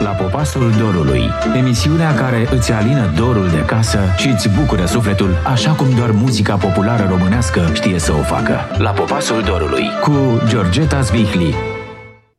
La Popasul Dorului, emisiunea care îți alină dorul de casă și îți bucură sufletul așa cum doar muzica populară românească știe să o facă. La Popasul Dorului, cu Georgeta Zvihli.